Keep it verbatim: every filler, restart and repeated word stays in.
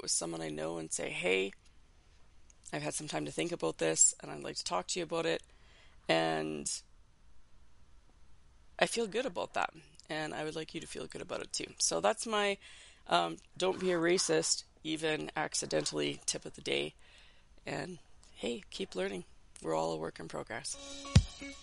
with someone I know and say, hey, I've had some time to think about this and I'd like to talk to you about it. And I feel good about that. And I would like you to feel good about it too. So that's my um, don't be a racist, even accidentally tip of the day. And hey, keep learning. We're all a work in progress.